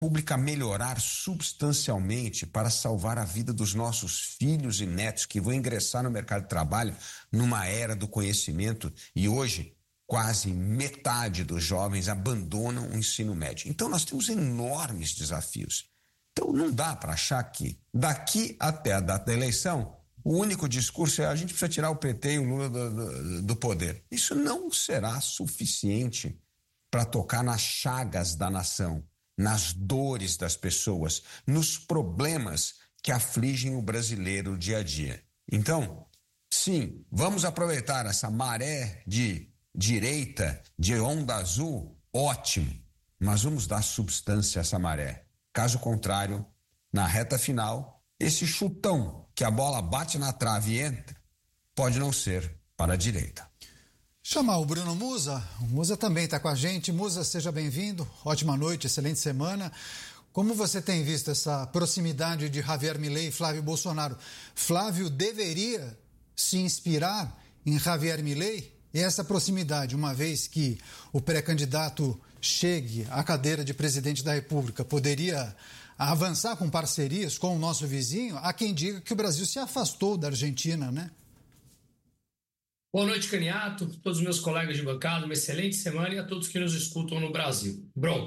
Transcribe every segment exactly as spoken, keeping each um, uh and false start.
pública melhorar substancialmente para salvar a vida dos nossos filhos e netos que vão ingressar no mercado de trabalho numa era do conhecimento e hoje quase metade dos jovens abandonam o ensino médio. Então nós temos enormes desafios. Então não dá para achar que daqui até a data da eleição o único discurso é a gente precisa tirar o P T e o Lula do, do, do poder. Isso não será suficiente para tocar nas chagas da nação, nas dores das pessoas, nos problemas que afligem o brasileiro dia a dia. Então, sim, vamos aproveitar essa maré de direita, de onda azul, ótimo, mas vamos dar substância a essa maré. Caso contrário, na reta final, esse chutão que a bola bate na trave e entra, pode não ser para a direita. Chamar o Bruno Musa, o Musa também está com a gente. Musa, seja bem-vindo, ótima noite, excelente semana. Como você tem visto essa proximidade de Javier Milei e Flávio Bolsonaro? Flávio deveria se inspirar em Javier Milei? E essa proximidade, uma vez que o pré-candidato chegue à cadeira de presidente da República, poderia avançar com parcerias com o nosso vizinho? Há quem diga que o Brasil se afastou da Argentina, né? Boa noite, Caniato, todos os meus colegas de bancada, uma excelente semana e a todos que nos escutam no Brasil. Bom,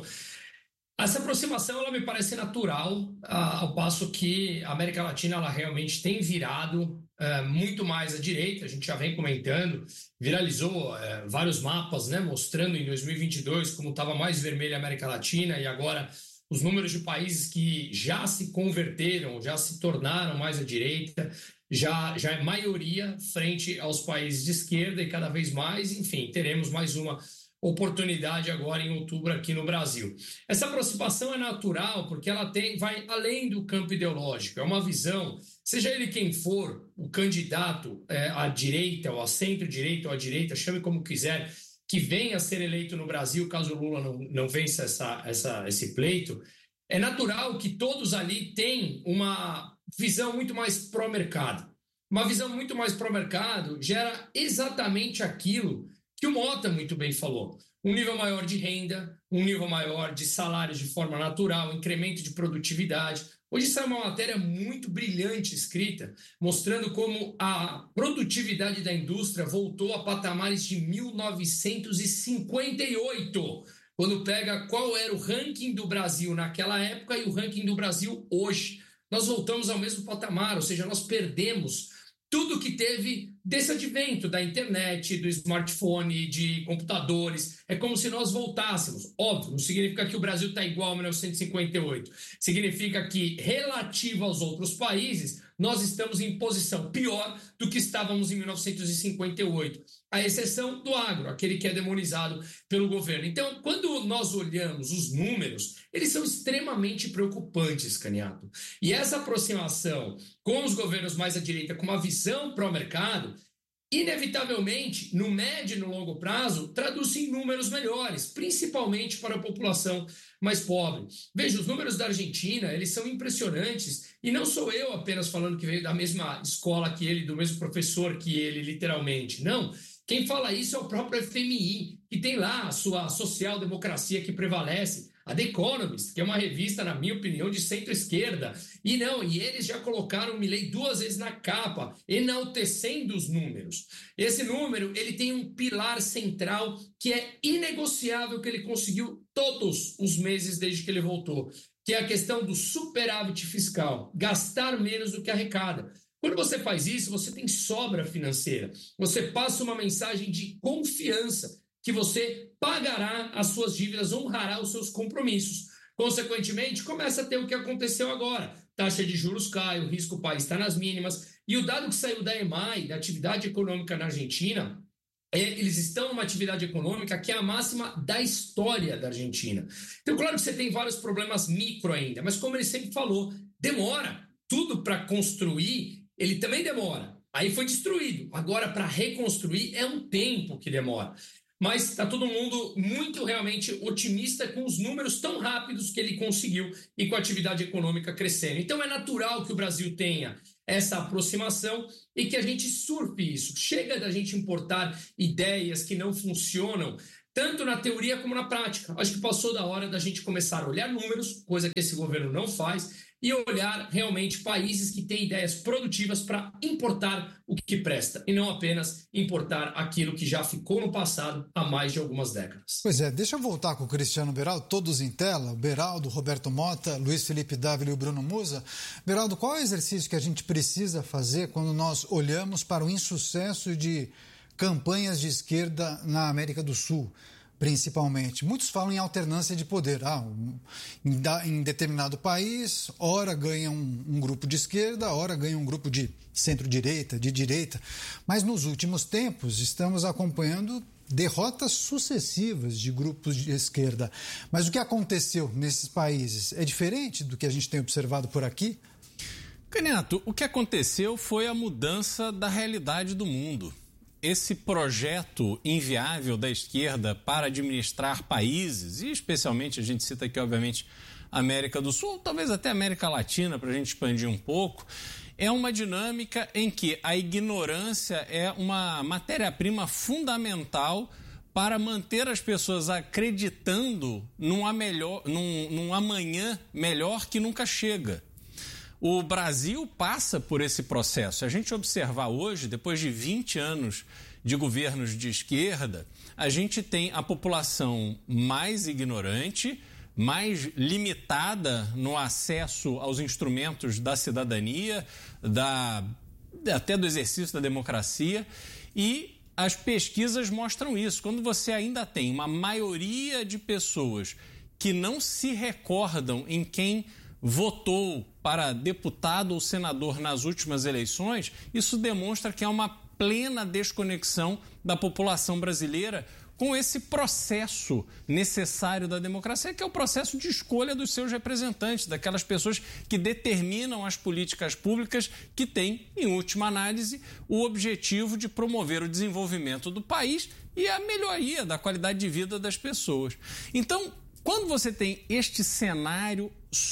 essa aproximação ela me parece natural, ao passo que a América Latina ela realmente tem virado uh, muito mais à direita. A gente já vem comentando, viralizou uh, vários mapas, né, mostrando em dois mil e vinte e dois como estava mais vermelha a América Latina e agora os números de países que já se converteram, já se tornaram mais à direita, já, já é maioria frente aos países de esquerda e cada vez mais, enfim, teremos mais uma oportunidade agora em outubro aqui no Brasil. Essa aproximação é natural porque ela tem, vai além do campo ideológico, é uma visão, seja ele quem for, o candidato é, à direita ou à centro-direita ou à direita, chame como quiser, que venha a ser eleito no Brasil, caso o Lula não, não vença essa, essa, esse pleito, é natural que todos ali tenham uma visão muito mais pró-mercado. Uma visão muito mais pró-mercado gera exatamente aquilo que o Mota muito bem falou. Um nível maior de renda, um nível maior de salários de forma natural, incremento de produtividade. Hoje saiu uma matéria muito brilhante escrita, mostrando como a produtividade da indústria voltou a patamares de mil novecentos e cinquenta e oito, quando pega qual era o ranking do Brasil naquela época e o ranking do Brasil hoje. Nós voltamos ao mesmo patamar, ou seja, nós perdemos tudo que teve desse advento da internet, do smartphone, de computadores. É como se nós voltássemos. Óbvio, não significa que o Brasil está igual a mil novecentos e cinquenta e oito. Significa que, relativo aos outros países, nós estamos em posição pior do que estávamos em mil novecentos e cinquenta e oito. À exceção do agro, aquele que é demonizado pelo governo. Então, quando nós olhamos os números, eles são extremamente preocupantes, Caniato. E essa aproximação com os governos mais à direita, com uma visão pró-mercado, inevitavelmente, no médio e no longo prazo, traduz em números melhores, principalmente para a população mais pobre. Veja, os números da Argentina, eles são impressionantes, e não sou eu apenas falando que veio da mesma escola que ele, do mesmo professor que ele, literalmente, não. Quem fala isso é o próprio F M I, que tem lá a sua social-democracia que prevalece, a The Economist, que é uma revista, na minha opinião, de centro-esquerda. E não, e eles já colocaram o Milei duas vezes na capa, enaltecendo os números. Esse número, ele tem um pilar central que é inegociável, que ele conseguiu todos os meses desde que ele voltou, que é a questão do superávit fiscal, gastar menos do que arrecada. Quando você faz isso, você tem sobra financeira. Você passa uma mensagem de confiança que você pagará as suas dívidas, honrará os seus compromissos. Consequentemente, começa a ter o que aconteceu agora. Taxa de juros cai, o risco país está nas mínimas. E o dado que saiu da E M A I, da atividade econômica na Argentina, é, eles estão numa atividade econômica que é a máxima da história da Argentina. Então, claro que você tem vários problemas micro ainda, mas como ele sempre falou, demora. Tudo para construir, ele também demora. Aí foi destruído. Agora, para reconstruir, é um tempo que demora. Mas está todo mundo muito realmente otimista com os números tão rápidos que ele conseguiu e com a atividade econômica crescendo. Então é natural que o Brasil tenha essa aproximação e que a gente surfe isso. Chega da gente importar ideias que não funcionam tanto na teoria como na prática. Acho que passou da hora da gente começar a olhar números, coisa que esse governo não faz, e olhar realmente países que têm ideias produtivas para importar o que presta, e não apenas importar aquilo que já ficou no passado há mais de algumas décadas. Pois é, deixa eu voltar com o Cristiano Beraldo, todos em tela, o Beraldo, Roberto Mota, Luiz Felipe Dávila e o Bruno Musa. Beraldo, qual é o exercício que a gente precisa fazer quando nós olhamos para o insucesso de campanhas de esquerda na América do Sul, principalmente? Muitos falam em alternância de poder. Ah, um, em, em determinado país, ora ganha um, um grupo de esquerda, ora ganha um grupo de centro-direita, de direita. Mas nos últimos tempos estamos acompanhando derrotas sucessivas de grupos de esquerda. Mas o que aconteceu nesses países é diferente do que a gente tem observado por aqui? Caniato, o que aconteceu foi a mudança da realidade do mundo. Esse projeto inviável da esquerda para administrar países, e especialmente a gente cita aqui, obviamente, a América do Sul, talvez até a América Latina, para a gente expandir um pouco, é uma dinâmica em que a ignorância é uma matéria-prima fundamental para manter as pessoas acreditando num, melhor, num, num amanhã melhor que nunca chega. O Brasil passa por esse processo. Se a gente observar hoje, depois de vinte anos de governos de esquerda, a gente tem a população mais ignorante, mais limitada no acesso aos instrumentos da cidadania, da, até do exercício da democracia, e as pesquisas mostram isso. Quando você ainda tem uma maioria de pessoas que não se recordam em quem votou para deputado ou senador nas últimas eleições, isso demonstra que há uma plena desconexão da população brasileira com esse processo necessário da democracia, que é o processo de escolha dos seus representantes, daquelas pessoas que determinam as políticas públicas que têm, em última análise, o objetivo de promover o desenvolvimento do país e a melhoria da qualidade de vida das pessoas. Então, quando você tem este cenário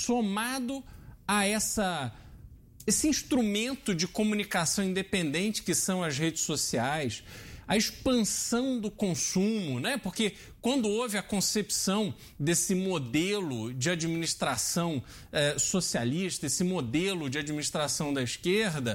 somado a essa, esse instrumento de comunicação independente que são as redes sociais, a expansão do consumo, né? Porque quando houve a concepção desse modelo de administração eh, socialista, esse modelo de administração da esquerda,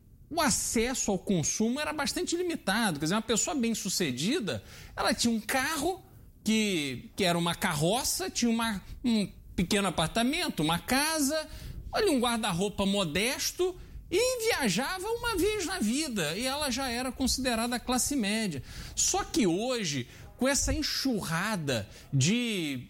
o acesso ao consumo era bastante limitado. Quer dizer, uma pessoa bem-sucedida, ela tinha um carro que, que era uma carroça, tinha uma, um pequeno apartamento, uma casa, olha, um guarda-roupa modesto e viajava uma vez na vida e ela já era considerada classe média. Só que hoje, com essa enxurrada de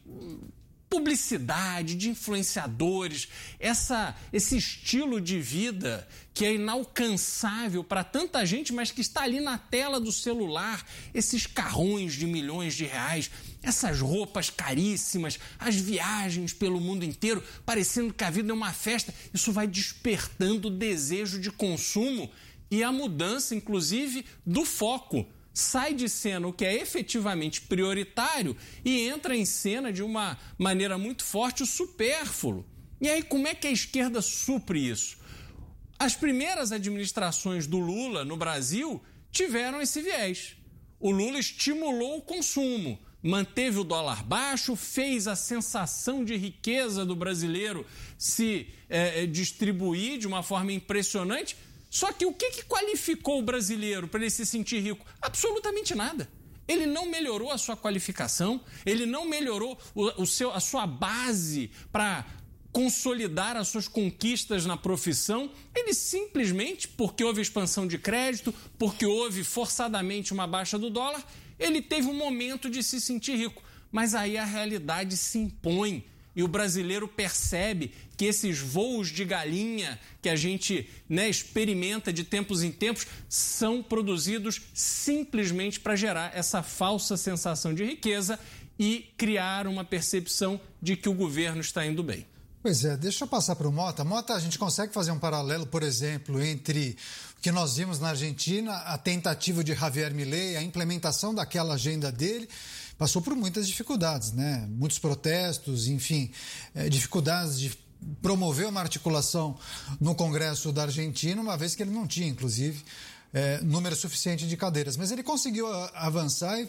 publicidade, de influenciadores, essa, esse estilo de vida que é inalcançável para tanta gente, mas que está ali na tela do celular, esses carrões de milhões de reais, essas roupas caríssimas, as viagens pelo mundo inteiro, parecendo que a vida é uma festa, isso vai despertando o desejo de consumo e a mudança, inclusive, do foco. Sai de cena o que é efetivamente prioritário e entra em cena de uma maneira muito forte o supérfluo. E aí, como é que a esquerda supre isso? As primeiras administrações do Lula no Brasil tiveram esse viés. O Lula estimulou o consumo, manteve o dólar baixo, fez a sensação de riqueza do brasileiro se eh, distribuir de uma forma impressionante. Só que o que, que qualificou o brasileiro para ele se sentir rico? Absolutamente nada. Ele não melhorou a sua qualificação, ele não melhorou o, o seu, a sua base para consolidar as suas conquistas na profissão. Ele simplesmente, porque houve expansão de crédito, porque houve forçadamente uma baixa do dólar, ele teve um momento de se sentir rico. Mas aí a realidade se impõe. E o brasileiro percebe que esses voos de galinha que a gente, né, experimenta de tempos em tempos são produzidos simplesmente para gerar essa falsa sensação de riqueza e criar uma percepção de que o governo está indo bem. Pois é, deixa eu passar para o Mota. Mota, a gente consegue fazer um paralelo, por exemplo, entre o que nós vimos na Argentina, a tentativa de Javier Milei, a implementação daquela agenda dele, passou por muitas dificuldades, né? Muitos protestos, enfim, é, dificuldades de promover uma articulação no Congresso da Argentina, uma vez que ele não tinha, inclusive, é, número suficiente de cadeiras. Mas ele conseguiu avançar e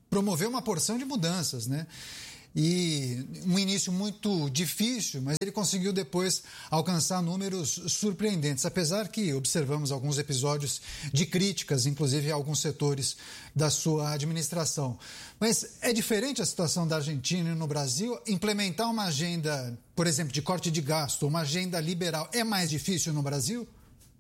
promoveu uma porção de mudanças, né? E um início muito difícil, mas ele conseguiu depois alcançar números surpreendentes, apesar que observamos alguns episódios de críticas, inclusive a alguns setores da sua administração. Mas é diferente a situação da Argentina e no Brasil? Implementar uma agenda, por exemplo, de corte de gasto, uma agenda liberal, é mais difícil no Brasil?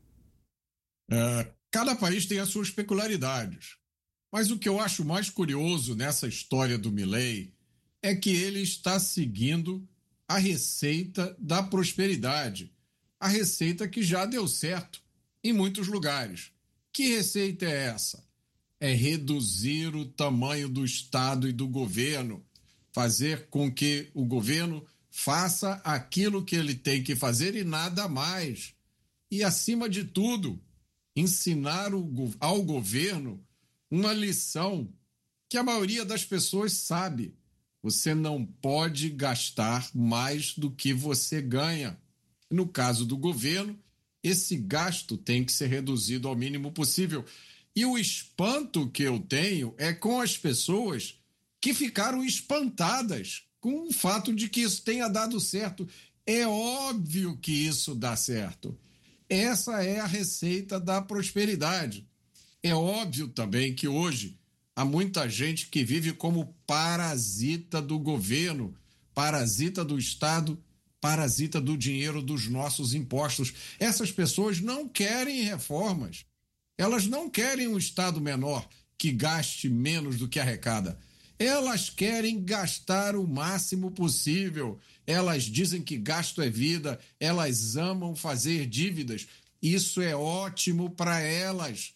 É, cada país tem as suas peculiaridades, mas o que eu acho mais curioso nessa história do Milei é que ele está seguindo a receita da prosperidade, a receita que já deu certo em muitos lugares. Que receita é essa? É reduzir o tamanho do Estado e do governo, fazer com que o governo faça aquilo que ele tem que fazer e nada mais. E, acima de tudo, ensinar ao governo uma lição que a maioria das pessoas sabe. Você não pode gastar mais do que você ganha. No caso do governo, esse gasto tem que ser reduzido ao mínimo possível. E o espanto que eu tenho é com as pessoas que ficaram espantadas com o fato de que isso tenha dado certo. É óbvio que isso dá certo. Essa é a receita da prosperidade. É óbvio também que hoje há muita gente que vive como parasita do governo, parasita do Estado, parasita do dinheiro dos nossos impostos. Essas pessoas não querem reformas. Elas não querem um Estado menor que gaste menos do que arrecada. Elas querem gastar o máximo possível. Elas dizem que gasto é vida, elas amam fazer dívidas. Isso é ótimo para elas.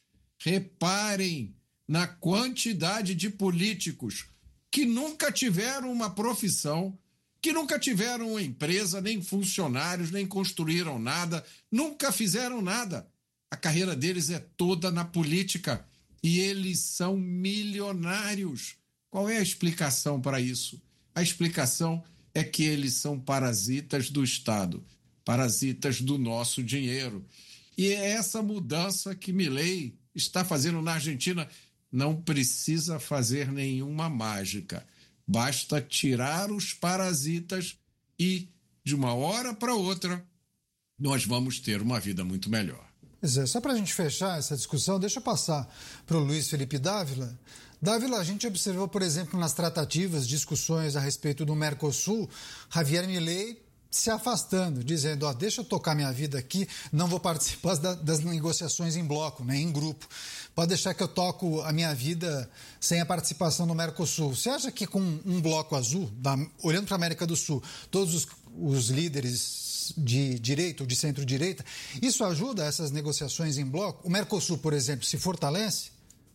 Reparem na quantidade de políticos que nunca tiveram uma profissão, que nunca tiveram uma empresa, nem funcionários, nem construíram nada, nunca fizeram nada. A carreira deles é toda na política e eles são milionários. Qual é a explicação para isso? A explicação é que eles são parasitas do Estado, parasitas do nosso dinheiro. E é essa mudança que Milei está fazendo na Argentina. Não precisa fazer nenhuma mágica. Basta tirar os parasitas e, de uma hora para outra, nós vamos ter uma vida muito melhor. Pois é, só para a gente fechar essa discussão, deixa eu passar para o Luiz Felipe Dávila. Dávila, a gente observou, por exemplo, nas tratativas, discussões a respeito do Mercosul, Javier Milei se afastando, dizendo, ó, deixa eu tocar minha vida aqui, não vou participar da, das negociações em bloco, né, em grupo. Pode deixar que eu toco a minha vida sem a participação no Mercosul. Você acha que com um bloco azul, da, olhando para a América do Sul, todos os, os líderes de direita ou de centro-direita, isso ajuda essas negociações em bloco? O Mercosul, por exemplo, se fortalece?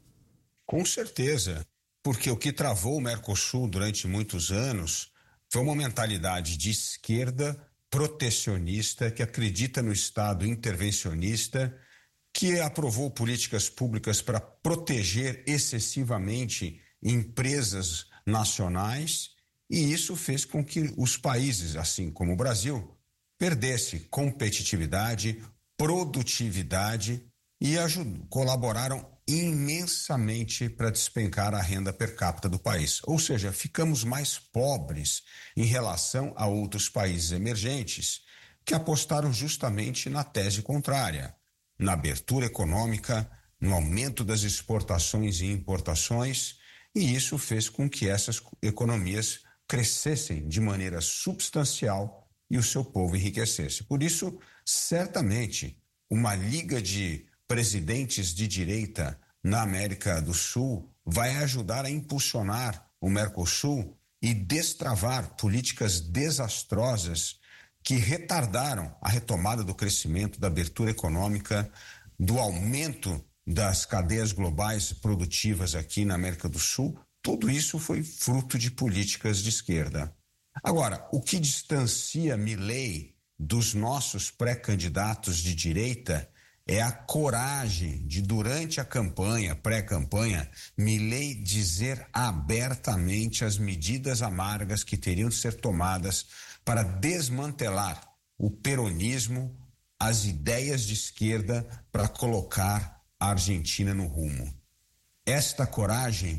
Com certeza, porque o que travou o Mercosul durante muitos anos foi uma mentalidade de esquerda protecionista que acredita no Estado intervencionista, que aprovou políticas públicas para proteger excessivamente empresas nacionais, e isso fez com que os países, assim como o Brasil, perdessem competitividade, produtividade e ajudou, colaboraram imensamente para despencar a renda per capita do país. Ou seja, ficamos mais pobres em relação a outros países emergentes que apostaram justamente na tese contrária, na abertura econômica, no aumento das exportações e importações, e isso fez com que essas economias crescessem de maneira substancial e o seu povo enriquecesse. Por isso, certamente, uma liga de presidentes de direita na América do Sul vai ajudar a impulsionar o Mercosul e destravar políticas desastrosas que retardaram a retomada do crescimento, da abertura econômica, do aumento das cadeias globais produtivas aqui na América do Sul. Tudo isso foi fruto de políticas de esquerda. Agora, o que distancia Milei dos nossos pré-candidatos de direita é a coragem de, durante a campanha, pré-campanha, Milei dizer abertamente as medidas amargas que teriam de ser tomadas para desmantelar o peronismo, as ideias de esquerda, para colocar a Argentina no rumo. Esta coragem é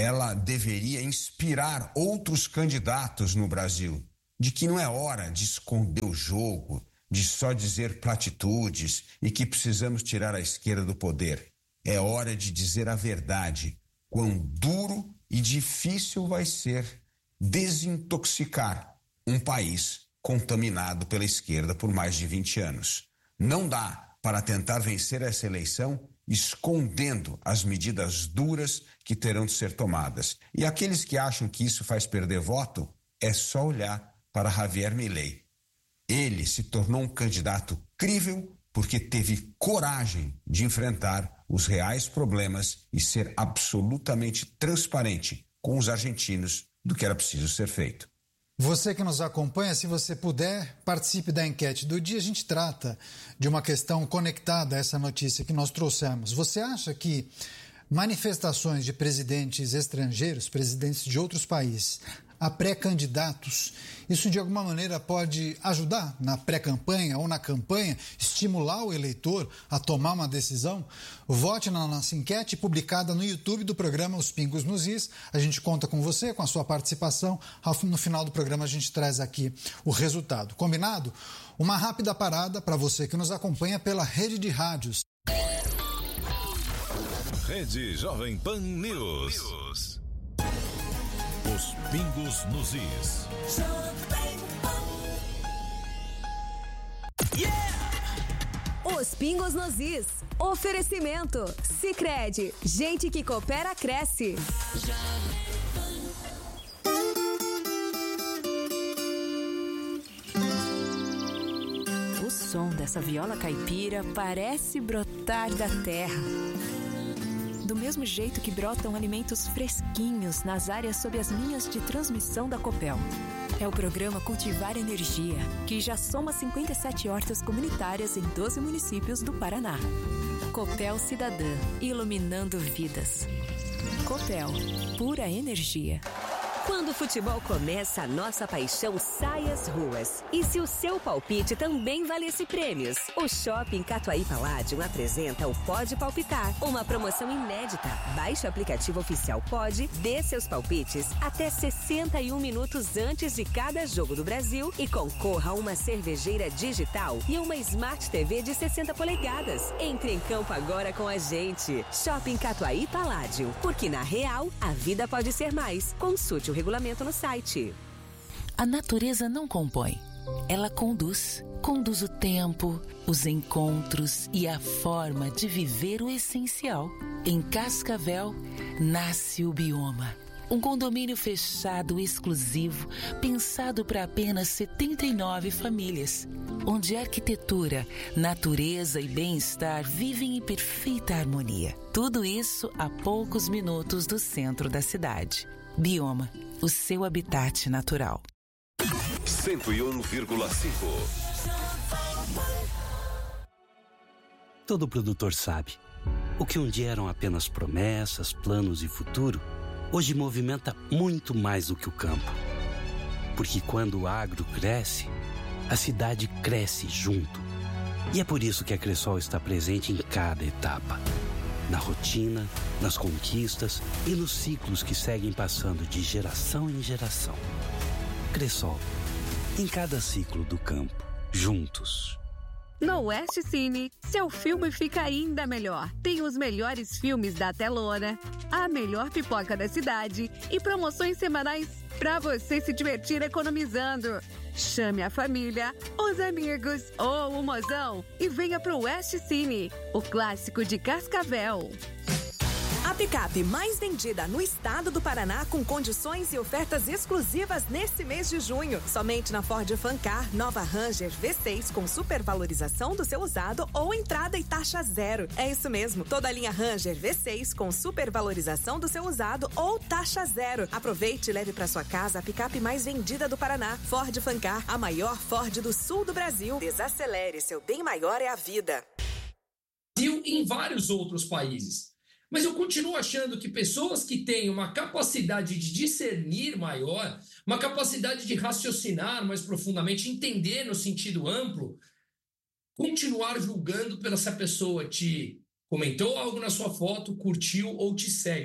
ela deveria inspirar outros candidatos no Brasil, de que não é hora de esconder o jogo, de só dizer platitudes e que precisamos tirar a esquerda do poder. É hora de dizer a verdade, quão duro e difícil vai ser desintoxicar um país contaminado pela esquerda por mais de vinte anos. Não dá para tentar vencer essa eleição escondendo as medidas duras que terão de ser tomadas. E aqueles que acham que isso faz perder voto, é só olhar para Javier Milei. Ele se tornou um candidato crível porque teve coragem de enfrentar os reais problemas e ser absolutamente transparente com os argentinos do que era preciso ser feito. Você que nos acompanha, se você puder, participe da enquete do dia. A gente trata de uma questão conectada a essa notícia que nós trouxemos. Você acha que manifestações de presidentes estrangeiros, presidentes de outros países, a pré-candidatos, isso de alguma maneira pode ajudar na pré-campanha ou na campanha, estimular o eleitor a tomar uma decisão? Vote na nossa enquete publicada no YouTube do programa Os Pingos nos Is. A gente conta com você, com a sua participação. No final do programa a gente traz aqui o resultado. Combinado? Uma rápida parada para você que nos acompanha pela rede de rádios. Rede Jovem Pan News. News. Os Pingos nos Is. Yeah! Os Pingos nos Is. Oferecimento. Sicredi. Gente que coopera, cresce. O som dessa viola caipira parece brotar da terra. Do mesmo jeito que brotam alimentos fresquinhos nas áreas sob as linhas de transmissão da Copel. É o programa Cultivar Energia, que já soma cinquenta e sete hortas comunitárias em doze municípios do Paraná. Copel Cidadã, iluminando vidas. Copel, pura energia. Quando o futebol começa, a nossa paixão sai às ruas. E se o seu palpite também valesse prêmios? O Shopping Catuaí Palladium apresenta o Pode Palpitar, uma promoção inédita. Baixe o aplicativo oficial Pode, dê seus palpites até sessenta e um minutos antes de cada jogo do Brasil e concorra a uma cervejeira digital e uma Smart T V de sessenta polegadas. Entre em campo agora com a gente. Shopping Catuaí Palladium, porque na real, a vida pode ser mais. Consulte o regulamento no site. A natureza não compõe, ela conduz. Conduz o tempo, os encontros e a forma de viver o essencial. Em Cascavel, nasce o Bioma. Um condomínio fechado exclusivo, pensado para apenas setenta e nove famílias, onde arquitetura, natureza e bem-estar vivem em perfeita harmonia. Tudo isso a poucos minutos do centro da cidade. Bioma, o seu habitat natural. cento e um vírgula cinco. Todo produtor sabe. O que um dia eram apenas promessas, planos e futuro, hoje movimenta muito mais do que o campo. Porque quando o agro cresce, a cidade cresce junto. E é por isso que a Cressol está presente em cada etapa. Na rotina, nas conquistas e nos ciclos que seguem passando de geração em geração. Cressol, em cada ciclo do campo, juntos. No West Cine, seu filme fica ainda melhor. Tem os melhores filmes da telona, a melhor pipoca da cidade e promoções semanais para você se divertir economizando. Chame a família, os amigos ou o mozão e venha pro West Cine, o clássico de Cascavel. A picape mais vendida no estado do Paraná com condições e ofertas exclusivas nesse mês de junho. Somente na Ford Fancar, nova Ranger V seis com supervalorização do seu usado ou entrada e taxa zero. É isso mesmo, toda a linha Ranger V seis com supervalorização do seu usado ou taxa zero. Aproveite e leve para sua casa a picape mais vendida do Paraná. Ford Fancar, a maior Ford do sul do Brasil. Desacelere, seu bem maior é a vida. E em vários outros países. Mas eu continuo achando que pessoas que têm uma capacidade de discernir maior, uma capacidade de raciocinar mais profundamente, entender no sentido amplo, continuar julgando pela se a pessoa te comentou algo na sua foto, curtiu ou te segue.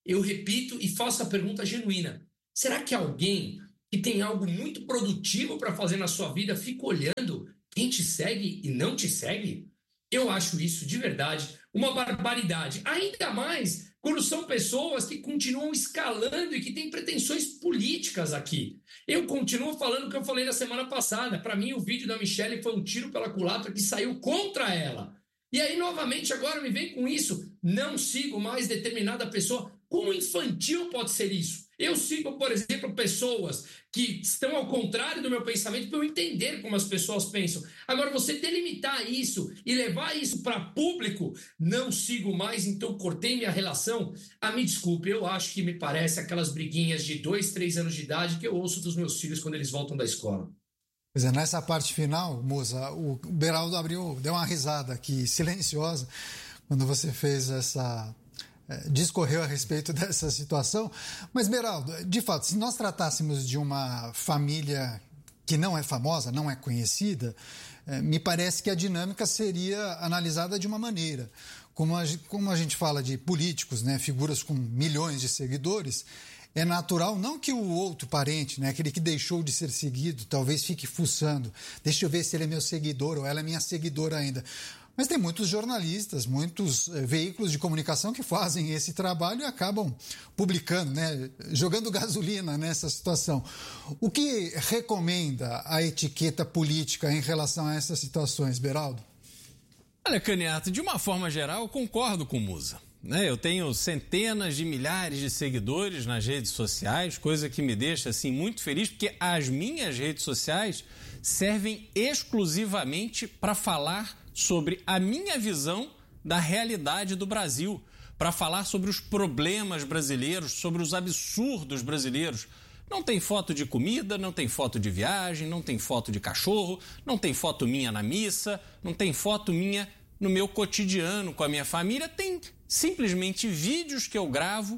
eu repito e faço a pergunta genuína. Será que alguém que tem algo muito produtivo para fazer na sua vida fica olhando quem te segue e não te segue? Eu acho isso, de verdade, uma barbaridade. Ainda mais quando são pessoas que continuam escalando e que têm pretensões políticas aqui. Eu continuo falando o que eu falei na semana passada. Para mim, o vídeo da Michelle foi um tiro pela culatra que saiu contra ela. E aí, novamente, agora me vem com isso. Não sigo mais determinada pessoa. Como infantil pode ser isso? Eu sigo, por exemplo, pessoas que estão ao contrário do meu pensamento para eu entender como as pessoas pensam. Agora, você delimitar isso e levar isso para público, não sigo mais, então cortei minha relação. Ah, me desculpe, eu acho que me parece aquelas briguinhas de dois, três anos de idade que eu ouço dos meus filhos quando eles voltam da escola. Pois é, nessa parte final, Musa, o Beraldo abriu, deu uma risada aqui, silenciosa, quando você fez essa... discorreu a respeito dessa situação. Mas, Beraldo, de fato, se nós tratássemos de uma família que não é famosa, não é conhecida, me parece que a dinâmica seria analisada de uma maneira. Como a, como a gente fala de políticos, né, figuras com milhões de seguidores, é natural não que o outro parente, né, aquele que deixou de ser seguido, talvez fique fuçando. Deixa eu ver se ele é meu seguidor ou ela é minha seguidora ainda. Mas tem muitos jornalistas, muitos eh, veículos de comunicação que fazem esse trabalho e acabam publicando, né, jogando gasolina nessa situação. O que recomenda a etiqueta política em relação a essas situações, Beraldo? Olha, Caniato, de uma forma geral, eu concordo com o Musa. Né? Eu tenho centenas de milhares de seguidores nas redes sociais, coisa que me deixa assim, muito feliz, porque as minhas redes sociais servem exclusivamente para falar sobre a minha visão da realidade do Brasil, para falar sobre os problemas brasileiros, sobre os absurdos brasileiros. Não tem foto de comida, não tem foto de viagem, não tem foto de cachorro, não tem foto minha na missa, não tem foto minha no meu cotidiano com a minha família. Tem simplesmente vídeos que eu gravo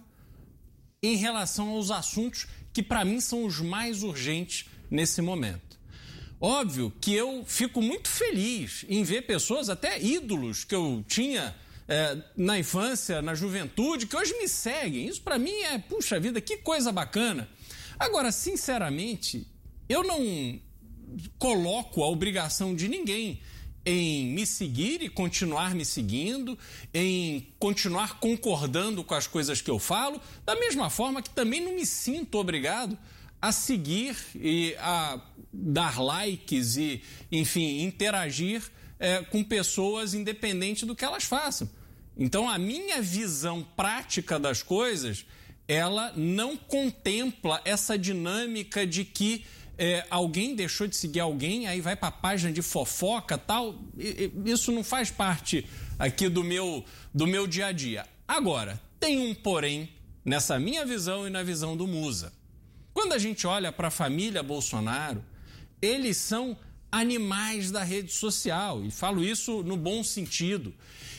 em relação aos assuntos que para mim são os mais urgentes nesse momento. Óbvio que eu fico muito feliz em ver pessoas, até ídolos que eu tinha é, na infância, na juventude, que hoje me seguem. Isso para mim é, puxa vida, que coisa bacana. Agora, sinceramente, eu não coloco a obrigação de ninguém em me seguir e continuar me seguindo, em continuar concordando com as coisas que eu falo, da mesma forma que também não me sinto obrigado a seguir e a dar likes e, enfim, interagir é, com pessoas independente do que elas façam. Então, a minha visão prática das coisas, ela não contempla essa dinâmica de que é, alguém deixou de seguir alguém, aí vai para a página de fofoca e tal. Isso não faz parte aqui do meu, do meu dia a dia. Agora, tem um porém nessa minha visão e na visão do Musa. Quando a gente olha para a família Bolsonaro, eles são animais da rede social, e falo isso no bom sentido.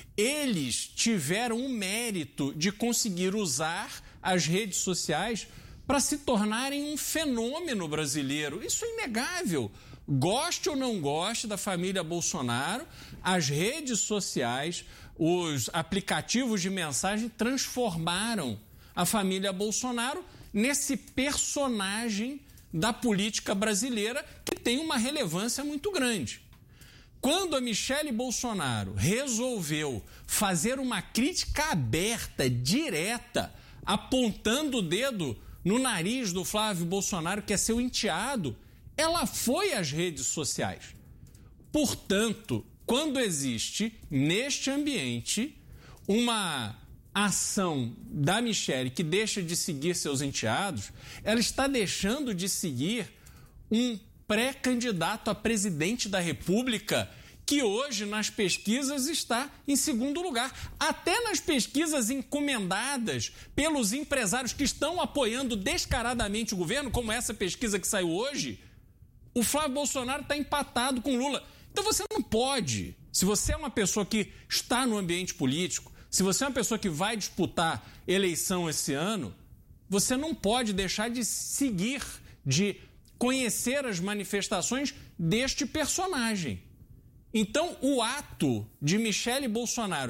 Eles tiveram o mérito de conseguir usar as redes sociais para se tornarem um fenômeno brasileiro. Isso é inegável. Goste ou não goste da família Bolsonaro, as redes sociais, os aplicativos de mensagem transformaram a família Bolsonaro nesse personagem da política brasileira que tem uma relevância muito grande. Quando a Michelle Bolsonaro resolveu fazer uma crítica aberta, direta, apontando o dedo no nariz do Flávio Bolsonaro, que é seu enteado, ela foi às redes sociais. Portanto, quando existe neste ambiente uma ação da Michelle que deixa de seguir seus enteados, ela está deixando de seguir um pré-candidato a presidente da República que hoje nas pesquisas está em segundo lugar. Até nas pesquisas encomendadas pelos empresários que estão apoiando descaradamente o governo, como essa pesquisa que saiu hoje, o Flávio Bolsonaro está empatado com Lula. Então você não pode, se você é uma pessoa que está no ambiente político, se você é uma pessoa que vai disputar eleição esse ano, você não pode deixar de seguir, de conhecer as manifestações deste personagem. Então, o ato de Michelle Bolsonaro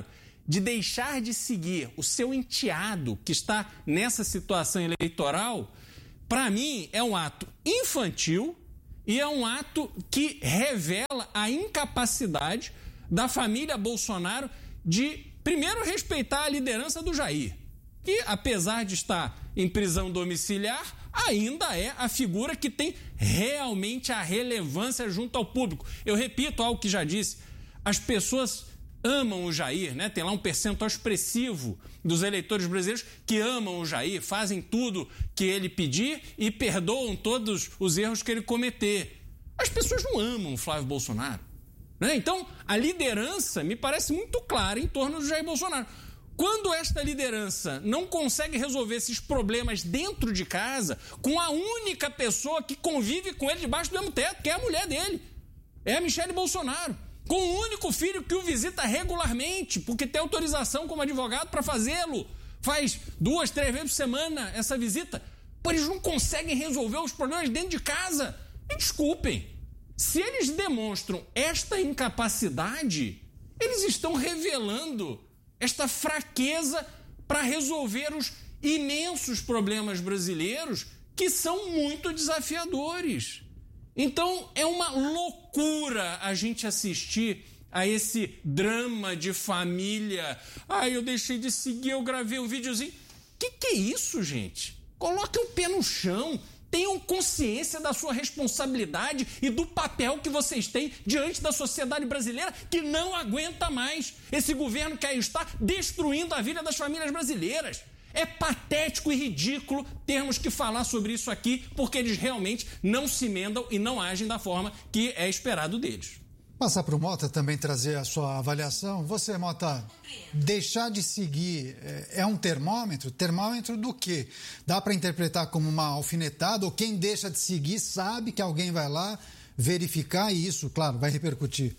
de deixar de seguir o seu enteado que está nessa situação eleitoral, para mim é um ato infantil e é um ato que revela a incapacidade da família Bolsonaro de, primeiro, respeitar a liderança do Jair, que, apesar de estar em prisão domiciliar, ainda é a figura que tem realmente a relevância junto ao público. Eu repito algo que já disse, as pessoas amam o Jair, né? Tem lá um percentual expressivo dos eleitores brasileiros que amam o Jair, fazem tudo que ele pedir e perdoam todos os erros que ele cometer. As pessoas não amam o Flávio Bolsonaro, né? Então, a liderança me parece muito clara em torno do Jair Bolsonaro. Quando esta liderança não consegue resolver esses problemas dentro de casa, com a única pessoa que convive com ele debaixo do mesmo teto, que é a mulher dele, é a Michele Bolsonaro, com o único filho que o visita regularmente, porque tem autorização como advogado para fazê-lo, faz duas, três vezes por semana essa visita, por eles não conseguem resolver os problemas dentro de casa. Me desculpem, se eles demonstram esta incapacidade, eles estão revelando esta fraqueza para resolver os imensos problemas brasileiros que são muito desafiadores. Então, é uma loucura a gente assistir a esse drama de família. Ah, eu deixei de seguir, eu gravei um videozinho. Que que é isso, gente? Coloque o pé no chão. Tenham consciência da sua responsabilidade e do papel que vocês têm diante da sociedade brasileira que não aguenta mais esse governo que aí está destruindo a vida das famílias brasileiras. É patético e ridículo termos que falar sobre isso aqui porque eles realmente não se emendam e não agem da forma que é esperado deles. Passar para o Mota também trazer a sua avaliação. Você, Mota, deixar de seguir é um termômetro? Termômetro do quê? Dá para interpretar como uma alfinetada? Ou quem deixa de seguir sabe que alguém vai lá verificar e isso, claro, vai repercutir?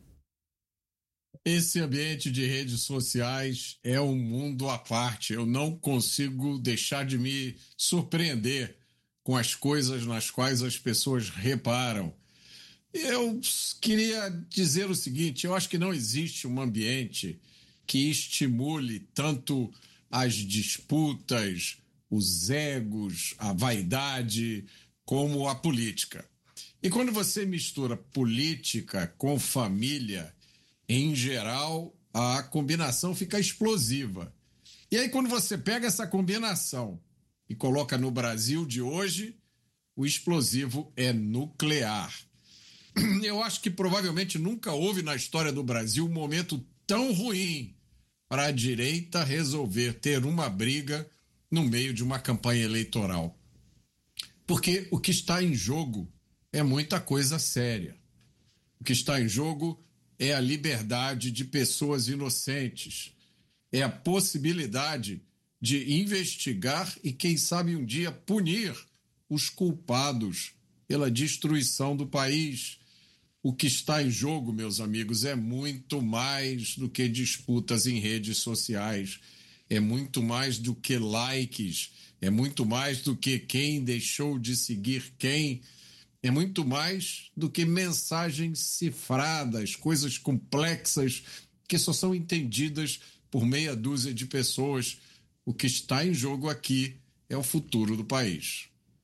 Esse ambiente de redes sociais é um mundo à parte. Eu não consigo deixar de me surpreender com as coisas nas quais as pessoas reparam. Eu queria dizer o seguinte, eu acho que não existe um ambiente que estimule tanto as disputas, os egos, a vaidade, como a política. E quando você mistura política com família, em geral, a combinação fica explosiva. E aí, quando você pega essa combinação e coloca no Brasil de hoje, o explosivo é nuclear. Eu acho que provavelmente nunca houve na história do Brasil um momento tão ruim para a direita resolver ter uma briga no meio de uma campanha eleitoral. Porque o que está em jogo é muita coisa séria. O que está em jogo é a liberdade de pessoas inocentes, é a possibilidade de investigar e, quem sabe, um dia punir os culpados pela destruição do país. O que está em jogo, meus amigos, é muito mais do que disputas em redes sociais, é muito mais do que likes, é muito mais do que quem deixou de seguir quem, é muito mais do que mensagens cifradas, coisas complexas que só são entendidas por meia dúzia de pessoas. O que está em jogo aqui é o futuro do país.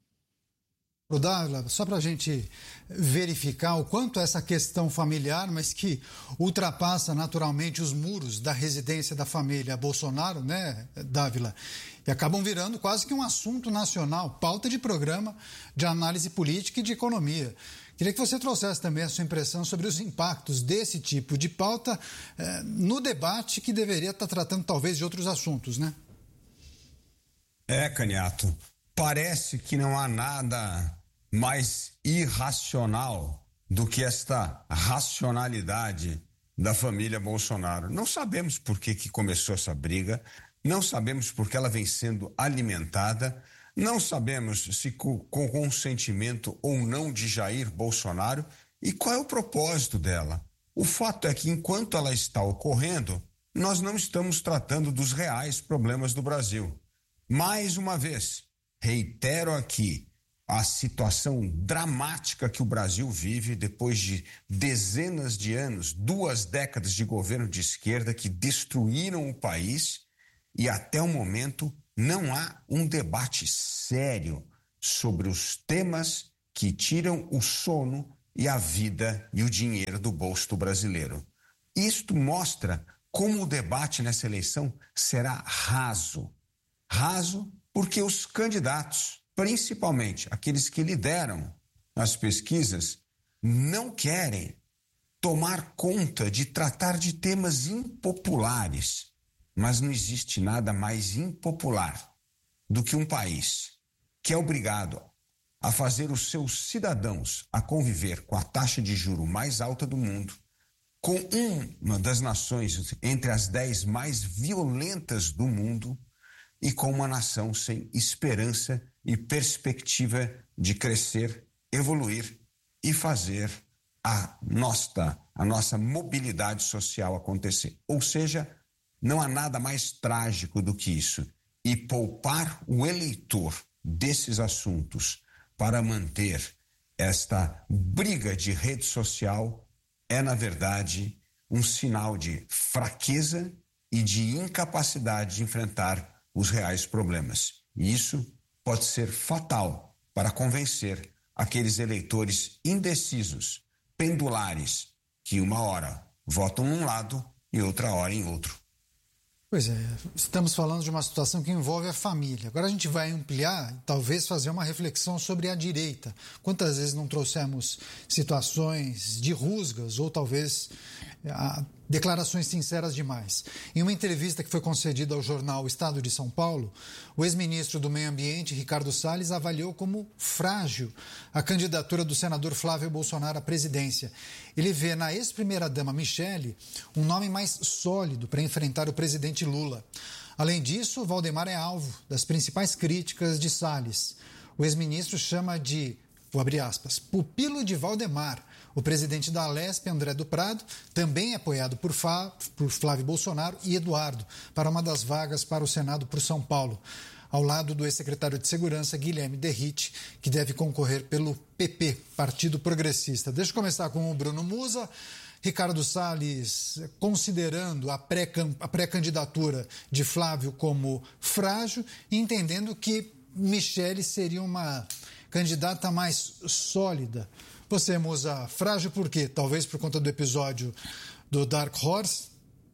O Dávila, só para a gente verificar o quanto essa questão familiar, mas que ultrapassa naturalmente os muros da residência da família Bolsonaro, né, Dávila? E acabam virando quase que um assunto nacional, pauta de programa de análise política e de economia. Queria que você trouxesse também a sua impressão sobre os impactos desse tipo de pauta eh, no debate que deveria estar tratando talvez de outros assuntos, né? É, Caniato. Parece que não há nada mais irracional do que esta racionalidade da família Bolsonaro. Não sabemos por que, que começou essa briga, não sabemos por que ela vem sendo alimentada, não sabemos se com, com consentimento ou não de Jair Bolsonaro e qual é o propósito dela. O fato é que enquanto ela está ocorrendo, nós não estamos tratando dos reais problemas do Brasil. Mais uma vez, reitero aqui, a situação dramática que o Brasil vive depois de dezenas de anos, duas décadas de governo de esquerda que destruíram o país e até o momento não há um debate sério sobre os temas que tiram o sono e a vida e o dinheiro do bolso do brasileiro. Isto mostra como o debate nessa eleição será raso. Raso porque os candidatos, principalmente aqueles que lideram as pesquisas, não querem tomar conta de tratar de temas impopulares. Mas não existe nada mais impopular do que um país que é obrigado a fazer os seus cidadãos a conviver com a taxa de juro mais alta do mundo, com uma das nações entre as dez mais violentas do mundo e com uma nação sem esperança e perspectiva de crescer, evoluir e fazer a nossa, a nossa mobilidade social acontecer. Ou seja, não há nada mais trágico do que isso. E poupar o eleitor desses assuntos para manter esta briga de rede social é, na verdade, um sinal de fraqueza e de incapacidade de enfrentar os reais problemas. E isso pode ser fatal para convencer aqueles eleitores indecisos, pendulares, que uma hora votam num lado e outra hora em outro. Pois é, estamos falando de uma situação que envolve a família. Agora a gente vai ampliar e talvez fazer uma reflexão sobre a direita. Quantas vezes não trouxemos situações de rusgas ou talvez ah, declarações sinceras demais? Em uma entrevista que foi concedida ao jornal Estado de São Paulo, o ex-ministro do Meio Ambiente, Ricardo Salles, avaliou como frágil a candidatura do senador Flávio Bolsonaro à presidência. Ele vê na ex-primeira-dama Michele um nome mais sólido para enfrentar o presidente Lula. Além disso, Valdemar é alvo das principais críticas de Salles. O ex-ministro chama de, vou abrir aspas, pupilo de Valdemar. O presidente da Alesp, André do Prado, também é apoiado por, Fá, por Flávio Bolsonaro e Eduardo para uma das vagas para o Senado por São Paulo, ao lado do ex-secretário de Segurança, Guilherme Derrite, que deve concorrer pelo P P, Partido Progressista. Deixa eu começar com o Bruno Musa. Ricardo Salles, considerando a pré-candidatura de Flávio como frágil e entendendo que Michele seria uma candidata mais sólida. Você, Musa, frágil por quê? Talvez por conta do episódio do Dark Horse?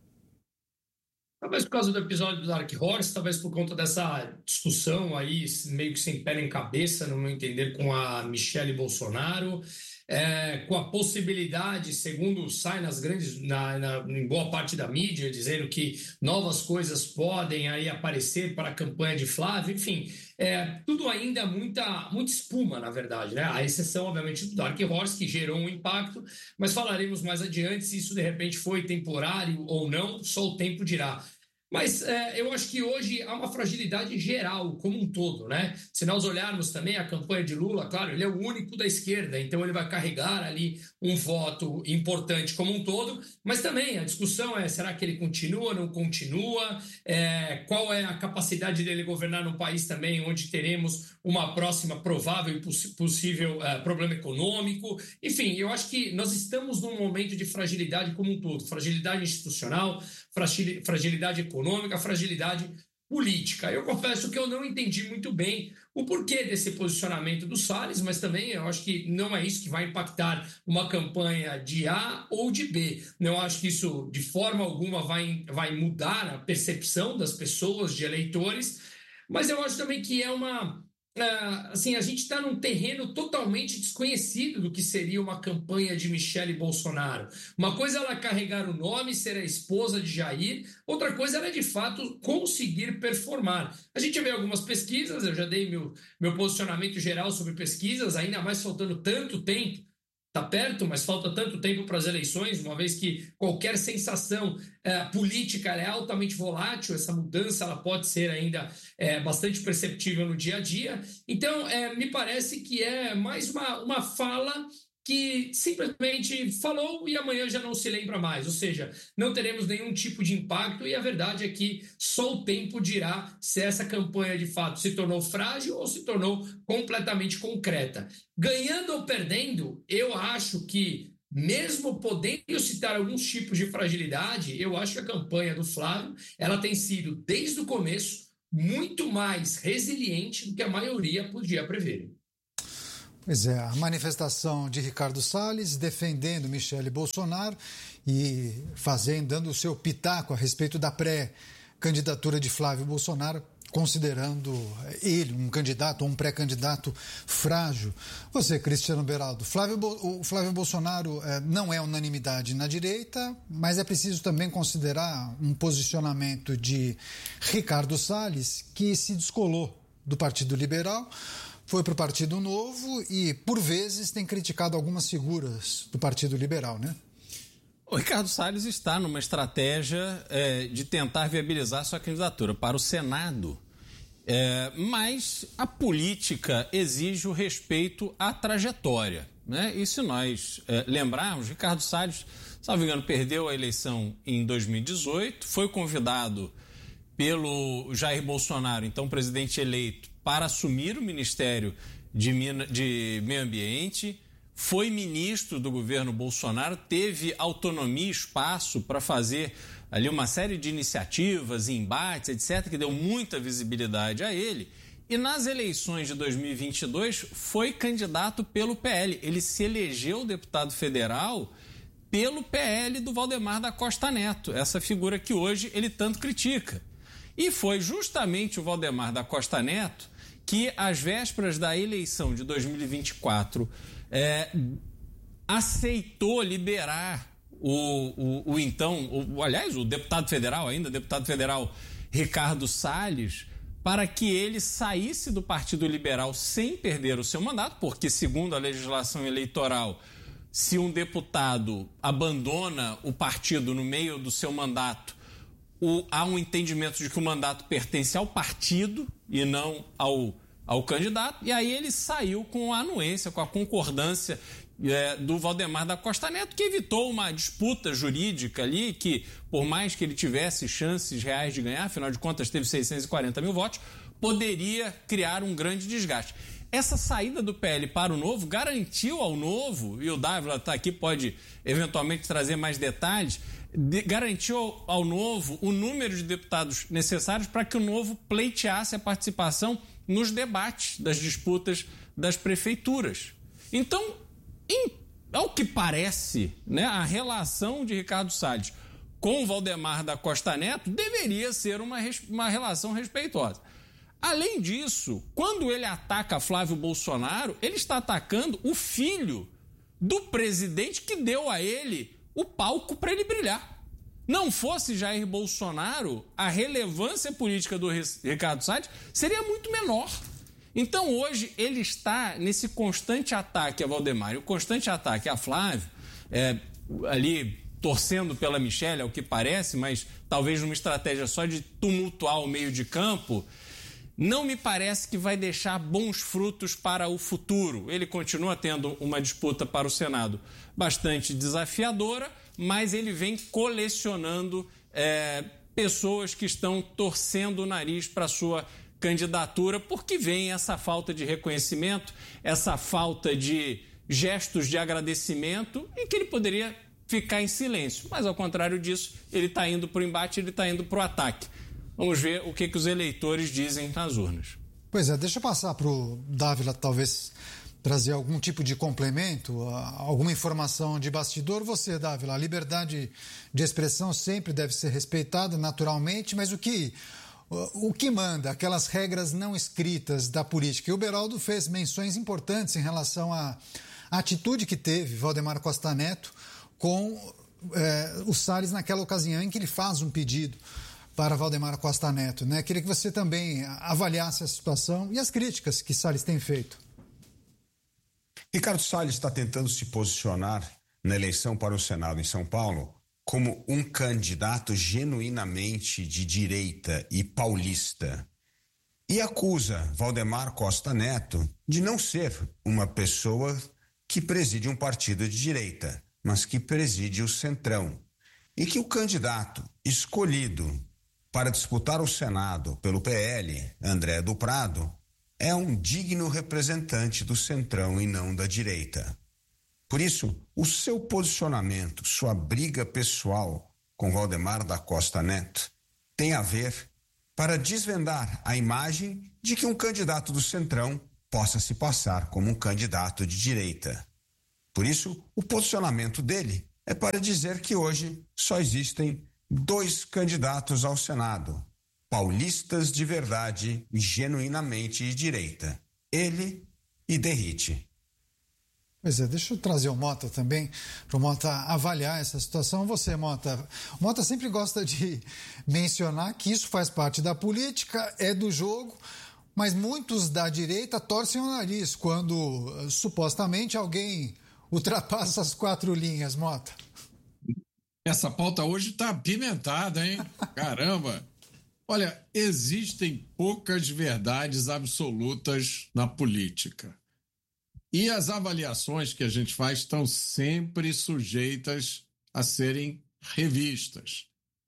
Talvez por causa do episódio do Dark Horse, talvez por conta dessa discussão aí, meio que sem pé nem cabeça, no meu entender, com a Michele Bolsonaro, é, com a possibilidade, segundo sai nas grandes, na, na, em boa parte da mídia, dizendo que novas coisas podem aí aparecer para a campanha de Flávio, enfim, é, tudo ainda muita, muita espuma, na verdade, né? A exceção, obviamente, do Dark Horse, que gerou um impacto, mas falaremos mais adiante se isso, de repente, foi temporário ou não, só o tempo dirá. Mas é, eu acho que hoje há uma fragilidade geral, como um todo, né? Se nós olharmos também a campanha de Lula, claro, ele é o único da esquerda, então ele vai carregar ali um voto importante como um todo, mas também a discussão é, será que ele continua, não continua? É, qual é a capacidade dele governar num país também onde teremos uma próxima provável e poss- possível é, problema econômico? Enfim, eu acho que nós estamos num momento de fragilidade como um todo, fragilidade institucional, fragilidade econômica, fragilidade política. Eu confesso que eu não entendi muito bem o porquê desse posicionamento do Salles, mas também eu acho que não é isso que vai impactar uma campanha de A ou de B. Não acho que isso, de forma alguma, vai, vai mudar a percepção das pessoas, de eleitores, mas eu acho também que é uma... Uh, assim, a gente está num terreno totalmente desconhecido do que seria uma campanha de Michele Bolsonaro. Uma coisa é ela carregar o nome, ser a esposa de Jair, outra coisa é ela, de fato, conseguir performar. A gente vê algumas pesquisas, eu já dei meu, meu posicionamento geral sobre pesquisas, ainda mais faltando tanto tempo. Está perto, mas falta tanto tempo para as eleições, uma vez que qualquer sensação eh, política é altamente volátil, essa mudança ela pode ser ainda eh, bastante perceptível no dia a dia. Então, eh, me parece que é mais uma, uma fala que simplesmente falou e amanhã já não se lembra mais, ou seja, não teremos nenhum tipo de impacto e a verdade é que só o tempo dirá se essa campanha de fato se tornou frágil ou se tornou completamente concreta. Ganhando ou perdendo, eu acho que, mesmo podendo citar alguns tipos de fragilidade, eu acho que a campanha do Flávio, ela tem sido, desde o começo, muito mais resiliente do que a maioria podia prever. Pois é, a manifestação de Ricardo Salles defendendo Michele Bolsonaro e fazendo, dando o seu pitaco a respeito da pré-candidatura de Flávio Bolsonaro, considerando ele um candidato ou um pré-candidato frágil. Você, Cristiano Beraldo, Flávio, o Flávio Bolsonaro eh, não é unanimidade na direita, mas é preciso também considerar um posicionamento de Ricardo Salles, que se descolou do Partido Liberal, foi para o Partido Novo e, por vezes, tem criticado algumas figuras do Partido Liberal, né? O Ricardo Salles está numa estratégia é, de tentar viabilizar sua candidatura para o Senado, é, mas a política exige o respeito à trajetória, né? E se nós é, lembrarmos, Ricardo Salles, salvo engano, perdeu a eleição em dois mil e dezoito, foi convidado pelo Jair Bolsonaro, então presidente eleito, para assumir o Ministério de, Mina, de Meio Ambiente, foi ministro do governo Bolsonaro, teve autonomia e espaço para fazer ali uma série de iniciativas, embates, etcétera, que deu muita visibilidade a ele. E nas eleições de dois mil e vinte e dois foi candidato pelo P L. Ele se elegeu deputado federal pelo P L do Valdemar da Costa Neto, essa figura que hoje ele tanto critica. E foi justamente o Valdemar da Costa Neto que, às vésperas da eleição de dois mil e vinte e quatro, é, aceitou liberar o, o, o então, o, aliás, o deputado federal, ainda deputado federal Ricardo Salles, para que ele saísse do Partido Liberal sem perder o seu mandato, porque, segundo a legislação eleitoral, se um deputado abandona o partido no meio do seu mandato, O, há um entendimento de que o mandato pertence ao partido e não ao, ao candidato, e aí ele saiu com a anuência, com a concordância é, do Valdemar da Costa Neto, que evitou uma disputa jurídica ali, que por mais que ele tivesse chances reais de ganhar, afinal de contas teve seiscentos e quarenta mil votos, poderia criar um grande desgaste. Essa saída do P L para o Novo garantiu ao Novo, e o Dávila está aqui, pode eventualmente trazer mais detalhes, de, garantiu ao, ao Novo o número de deputados necessários para que o Novo pleiteasse a participação nos debates das disputas das prefeituras. Então, em, ao que parece, né, a relação de Ricardo Salles com o Valdemar da Costa Neto deveria ser uma, uma relação respeitosa. Além disso, quando ele ataca Flávio Bolsonaro, ele está atacando o filho do presidente que deu a ele o palco para ele brilhar. Não fosse Jair Bolsonaro, a relevância política do Ricardo Salles seria muito menor. Então hoje ele está nesse constante ataque a Valdemar e o constante ataque a Flávio, é, ali torcendo pela Michele, ao que parece, mas talvez numa estratégia só de tumultuar o meio de campo, não me parece que vai deixar bons frutos para o futuro. Ele continua tendo uma disputa para o Senado bastante desafiadora, mas ele vem colecionando é, pessoas que estão torcendo o nariz para a sua candidatura, porque vem essa falta de reconhecimento, essa falta de gestos de agradecimento e que ele poderia ficar em silêncio. Mas, ao contrário disso, ele está indo para o embate, ele está indo para o ataque. Vamos ver o que, que os eleitores dizem nas urnas. Pois é, deixa eu passar para o Dávila, talvez, trazer algum tipo de complemento, alguma informação de bastidor. Você, Dávila, a liberdade de expressão sempre deve ser respeitada naturalmente, mas o que, o que manda, aquelas regras não escritas da política? E o Beraldo fez menções importantes em relação à atitude que teve Valdemar Costa Neto com é, o Salles naquela ocasião em que ele faz um pedido para Valdemar Costa Neto, né? Queria que você também avaliasse a situação e as críticas que Salles tem feito. Ricardo Salles está tentando se posicionar na eleição para o Senado em São Paulo como um candidato genuinamente de direita e paulista. E acusa Valdemar Costa Neto de não ser uma pessoa que preside um partido de direita, mas que preside o centrão, e que o candidato escolhido para disputar o Senado pelo P L, André do Prado, é um digno representante do centrão e não da direita. Por isso, o seu posicionamento, sua briga pessoal com Valdemar da Costa Neto tem a ver para desvendar a imagem de que um candidato do centrão possa se passar como um candidato de direita. Por isso, o posicionamento dele é para dizer que hoje só existem dois candidatos ao Senado, paulistas de verdade e genuinamente de direita, ele e Derrite. Pois é, deixa eu trazer o Mota também, para o Mota avaliar essa situação. Você, Mota, o Mota sempre gosta de mencionar que isso faz parte da política, é do jogo, mas muitos da direita torcem o nariz quando uh, supostamente alguém ultrapassa as quatro linhas, Mota. Essa pauta hoje está apimentada, hein? Caramba! Olha, existem poucas verdades absolutas na política. E as avaliações que a gente faz estão sempre sujeitas a serem revistas.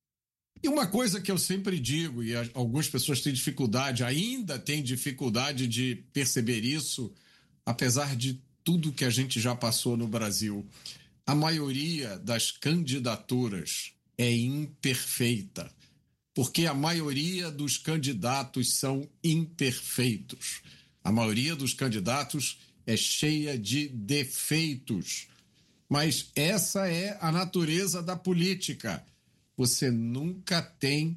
E uma coisa que eu sempre digo, e algumas pessoas têm dificuldade, ainda têm dificuldade de perceber isso, apesar de tudo que a gente já passou no Brasil, a maioria das candidaturas é imperfeita, porque a maioria dos candidatos são imperfeitos. A maioria dos candidatos é cheia de defeitos. Mas essa é a natureza da política. Você nunca tem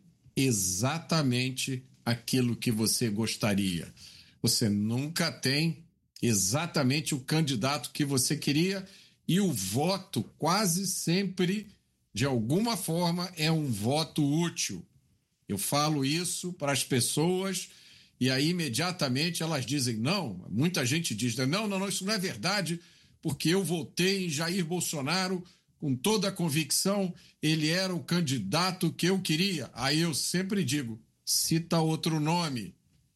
exatamente aquilo que você gostaria. Você nunca tem exatamente o candidato que você queria, e o voto quase sempre, de alguma forma, é um voto útil. Eu falo isso para as pessoas e aí imediatamente elas dizem não. Muita gente diz, não, não, não, isso não é verdade, porque eu votei em Jair Bolsonaro com toda a convicção, ele era o candidato que eu queria. Aí eu sempre digo, cita outro nome.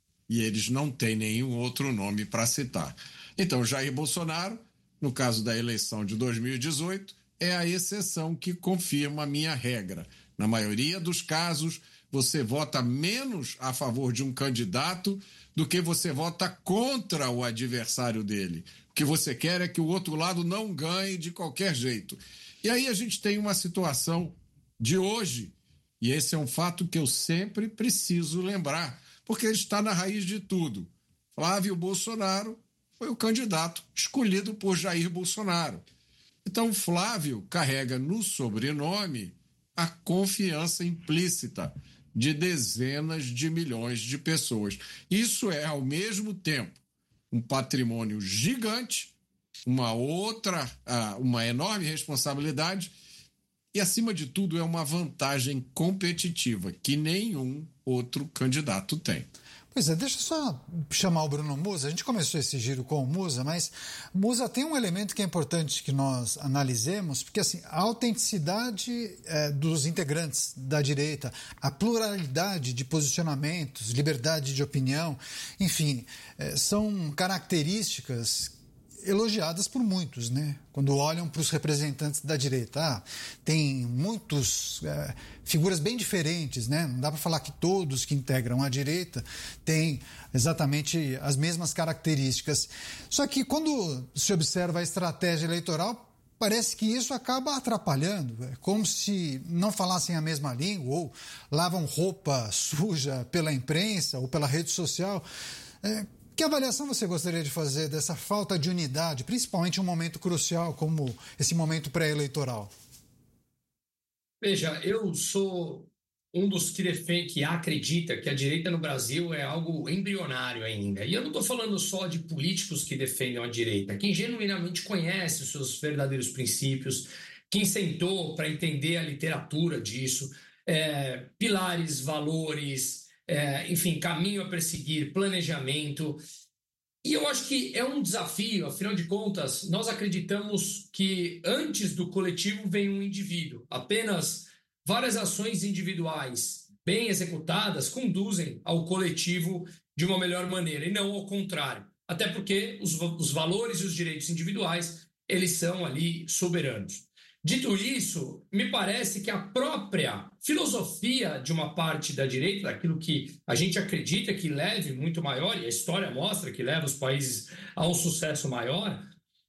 E eles não têm nenhum outro nome para citar. Então, Jair Bolsonaro, no caso da eleição de dois mil e dezoito, é a exceção que confirma a minha regra. Na maioria dos casos, você vota menos a favor de um candidato do que você vota contra o adversário dele. O que você quer é que o outro lado não ganhe de qualquer jeito. E aí a gente tem uma situação de hoje, e esse é um fato que eu sempre preciso lembrar, porque ele está na raiz de tudo. Flávio Bolsonaro foi o candidato escolhido por Jair Bolsonaro. Então, Flávio carrega no sobrenome a confiança implícita de dezenas de milhões de pessoas. Isso é, ao mesmo tempo, um patrimônio gigante, uma outra, uma enorme responsabilidade e, acima de tudo, é uma vantagem competitiva que nenhum outro candidato tem. Pois é, deixa eu só chamar o Bruno Musa. A gente começou esse giro com o Musa, mas Musa tem um elemento que é importante que nós analisemos, porque assim, a autenticidade é, dos integrantes da direita, a pluralidade de posicionamentos, liberdade de opinião, enfim, é, são características elogiadas por muitos, né? Quando olham para os representantes da direita. Ah, tem muitas é, figuras bem diferentes, né? Não dá para falar que todos que integram a direita têm exatamente as mesmas características. Só que quando se observa a estratégia eleitoral, parece que isso acaba atrapalhando. É como se não falassem a mesma língua ou lavam roupa suja pela imprensa ou pela rede social. É, Que avaliação você gostaria de fazer dessa falta de unidade, principalmente em um momento crucial como esse momento pré-eleitoral? Veja, eu sou um dos que defende, que acredita que a direita no Brasil é algo embrionário ainda. E eu não estou falando só de políticos que defendem a direita. Quem genuinamente conhece os seus verdadeiros princípios, quem sentou para entender a literatura disso, é, pilares, valores... É, enfim, caminho a perseguir, planejamento. E eu acho que é um desafio, afinal de contas, nós acreditamos que antes do coletivo vem um indivíduo. Apenas várias ações individuais bem executadas conduzem ao coletivo de uma melhor maneira, e não ao contrário. até porque os, os valores e os direitos individuais, eles são ali soberanos. Dito isso, me parece que a própria filosofia de uma parte da direita, daquilo que a gente acredita que leve muito maior, e a história mostra que leva os países a um sucesso maior,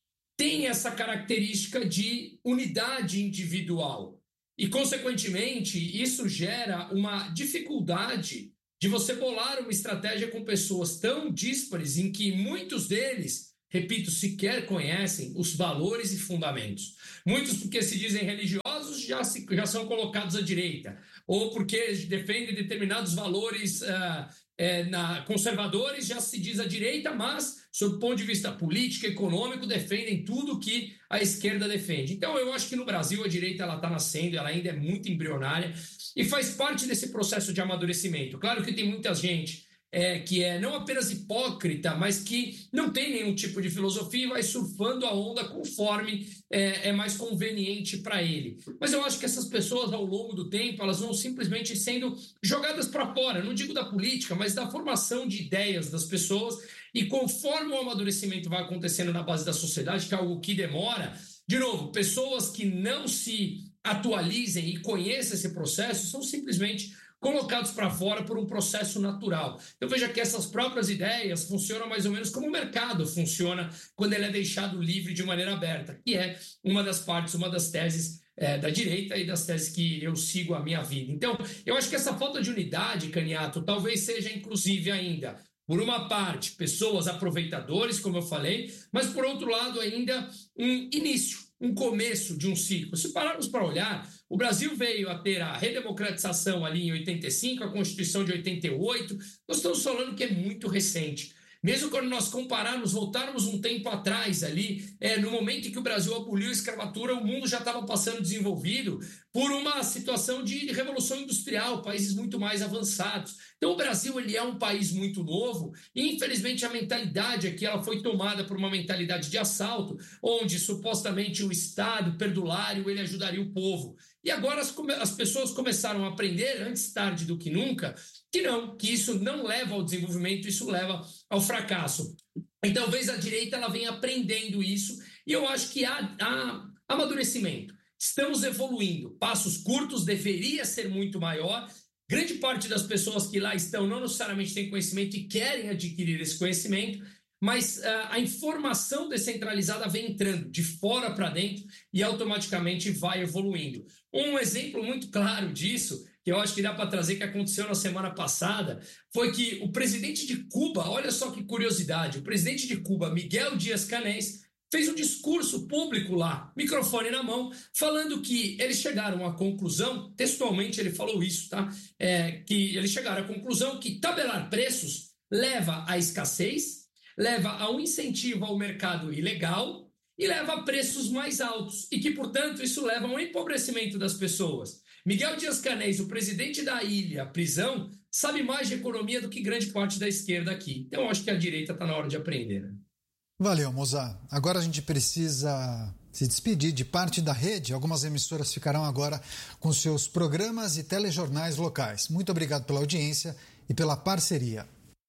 tem essa característica de unidade individual. E, consequentemente, isso gera uma dificuldade de você bolar uma estratégia com pessoas tão díspares em que muitos deles, repito, sequer conhecem os valores e fundamentos. Muitos porque se dizem religiosos já, se, já são colocados à direita, ou porque defendem determinados valores uh, é, na, conservadores já se diz à direita, mas, sob o ponto de vista político e econômico, defendem tudo que a esquerda defende. Então, eu acho que no Brasil a direita está nascendo, ela ainda é muito embrionária e faz parte desse processo de amadurecimento. Claro que tem muita gente É, que é não apenas hipócrita, mas que não tem nenhum tipo de filosofia e vai surfando a onda conforme é, é mais conveniente para ele. Mas eu acho que essas pessoas, ao longo do tempo, elas vão simplesmente sendo jogadas para fora, não digo da política, mas da formação de ideias das pessoas, e conforme o amadurecimento vai acontecendo na base da sociedade, que é algo que demora, de novo, pessoas que não se atualizem e conheçam esse processo são simplesmente colocados para fora por um processo natural. Então veja que essas próprias ideias funcionam mais ou menos como o mercado funciona quando ele é deixado livre de maneira aberta, que é uma das partes, uma das teses é, da direita e das teses que eu sigo a minha vida. Então, eu acho que essa falta de unidade, Caniato, talvez seja inclusive ainda, por uma parte, pessoas aproveitadores, como eu falei, mas por outro lado ainda um início, um começo de um ciclo. Se pararmos para olhar, o Brasil veio a ter a redemocratização ali em oitenta e cinco, a Constituição de oitenta e oito, nós estamos falando que é muito recente. Mesmo quando nós compararmos, voltarmos um tempo atrás ali, é, no momento em que o Brasil aboliu a escravatura, o mundo já estava passando desenvolvido por uma situação de revolução industrial, países muito mais avançados. Então o Brasil ele é um país muito novo e infelizmente a mentalidade aqui ela foi tomada por uma mentalidade de assalto, onde supostamente o Estado perdulário ele ajudaria o povo. E agora as, as pessoas começaram a aprender, antes tarde do que nunca, que não, que isso não leva ao desenvolvimento, isso leva ao fracasso. E talvez a direita ela venha aprendendo isso, e eu acho que há, há amadurecimento. Estamos evoluindo, passos curtos, deveria ser muito maior. Grande parte das pessoas que lá estão não necessariamente têm conhecimento e querem adquirir esse conhecimento, mas uh, a informação descentralizada vem entrando de fora para dentro e automaticamente vai evoluindo. Um exemplo muito claro disso, que eu acho que dá para trazer, que aconteceu na semana passada, foi que o presidente de Cuba, olha só que curiosidade, o presidente de Cuba, Miguel Díaz-Canel, fez um discurso público lá, microfone na mão, falando que eles chegaram à conclusão, textualmente ele falou isso, tá? É, que eles chegaram à conclusão que tabelar preços leva à escassez, leva a um incentivo ao mercado ilegal e leva a preços mais altos e que, portanto, isso leva a um empobrecimento das pessoas. Miguel Díaz-Canel, o presidente da ilha, prisão, sabe mais de economia do que grande parte da esquerda aqui. Então, eu acho que a direita está na hora de aprender. Né? Valeu, Moza. Agora a gente precisa se despedir de parte da rede. Algumas emissoras ficarão agora com seus programas e telejornais locais. Muito obrigado pela audiência e pela parceria.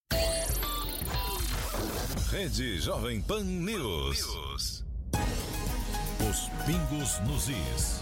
Rede Jovem Pan News. News. Os pingos nos is.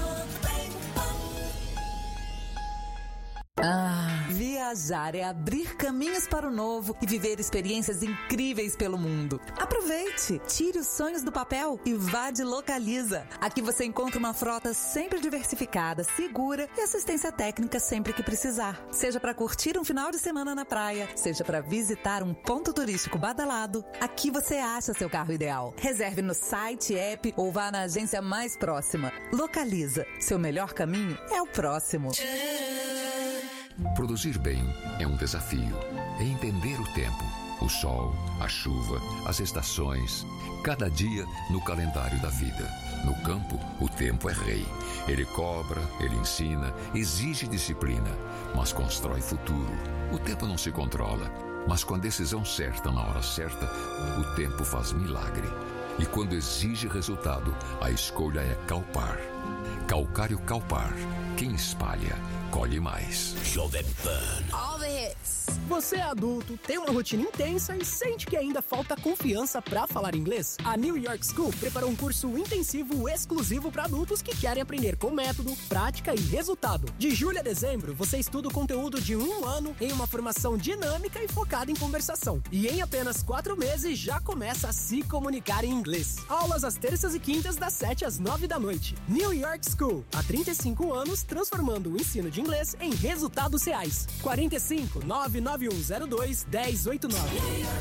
Ah, viajar é abrir caminhos para o novo e viver experiências incríveis pelo mundo. Aproveite, tire os sonhos do papel e vá de Localiza. Aqui você encontra uma frota sempre diversificada, segura e assistência técnica sempre que precisar. Seja para curtir um final de semana na praia, seja para visitar um ponto turístico badalado, aqui você acha seu carro ideal. Reserve no site, app ou vá na agência mais próxima. Localiza, seu melhor caminho é o próximo. Produzir bem é um desafio. É entender o tempo, o sol, a chuva, as estações, cada dia no calendário da vida. No campo, o tempo é rei. Ele cobra, ele ensina, exige disciplina, mas constrói futuro. O tempo não se controla, mas com a decisão certa na hora certa, o tempo faz milagre. E quando exige resultado, a escolha é Calpar. Calcário Calpar. Quem espalha, colhe mais. Jovem Pan. All the hits. Você é adulto, tem uma rotina intensa e sente que ainda falta confiança para falar inglês? A New York School preparou um curso intensivo exclusivo para adultos que querem aprender com método, prática e resultado. De julho a dezembro, você estuda o conteúdo de um ano em uma formação dinâmica e focada em conversação. E em apenas quatro meses já começa a se comunicar em inglês. Aulas às terças e quintas, das sete às nove da noite. New York School, há trinta e cinco anos, transformando o ensino de inglês em resultados reais. quarenta e cinco, nove nove um zero dois, um zero oito nove.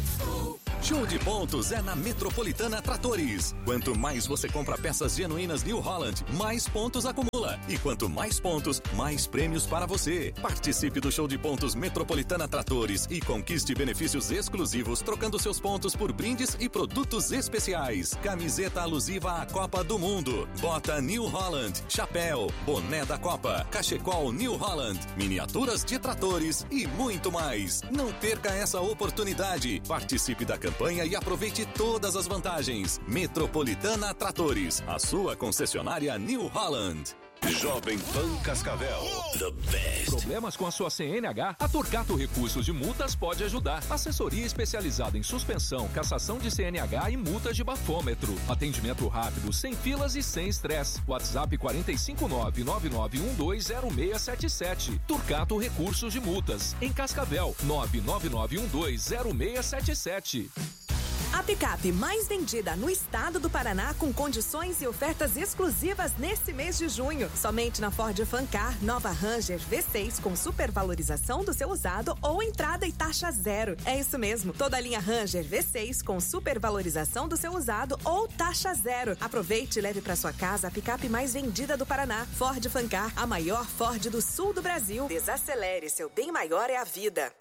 Show de pontos é na Metropolitana Tratores. Quanto mais você compra peças genuínas New Holland, mais pontos acumula. E quanto mais pontos, mais prêmios para você. Participe do Show de Pontos Metropolitana Tratores e conquiste benefícios exclusivos trocando seus pontos por brindes e produtos especiais. Camiseta alusiva à Copa do Mundo, bota New Holland, chapéu, boné da Copa, cachecol New Holland, miniaturas de tratores e muito mais. Não perca essa oportunidade. Participe da campanha e aproveite todas as vantagens. Metropolitana Tratores, a sua concessionária New Holland. Jovem Pan Cascavel. The best. Problemas com a sua C N H? A Turcato Recursos de Multas pode ajudar. Assessoria especializada em suspensão, cassação de C N H e multas de bafômetro. Atendimento rápido, sem filas e sem estresse. WhatsApp quatro cinco nove, nove nove um dois zero seis sete sete. Turcato Recursos de Multas. Em Cascavel, nove nove nove um dois zero seis sete sete. A picape mais vendida no estado do Paraná com condições e ofertas exclusivas nesse mês de junho. Somente na Ford Fancar, nova Ranger V seis com supervalorização do seu usado ou entrada e taxa zero. É isso mesmo, toda a linha Ranger V seis com supervalorização do seu usado ou taxa zero. Aproveite e leve para sua casa a picape mais vendida do Paraná. Ford Fancar, a maior Ford do sul do Brasil. Desacelere, seu bem maior é a vida.